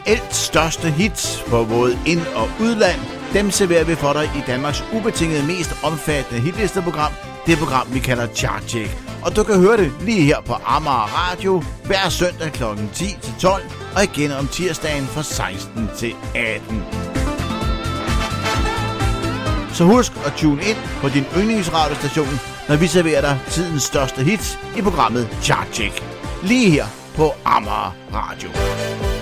Alt største hits på både ind- og udland, dem serverer vi for dig i Danmarks ubetinget mest omfattende hitlisteprogram, det program vi kalder Chartcheck. Og du kan høre det lige her på Amager Radio hver søndag kl. 10-12 og igen om tirsdagen fra 16 til 18. Så husk at tune ind på din yndlingsradiostation, når vi serverer dig tidens største hits i programmet Chartcheck. Lige her på Amager Radio.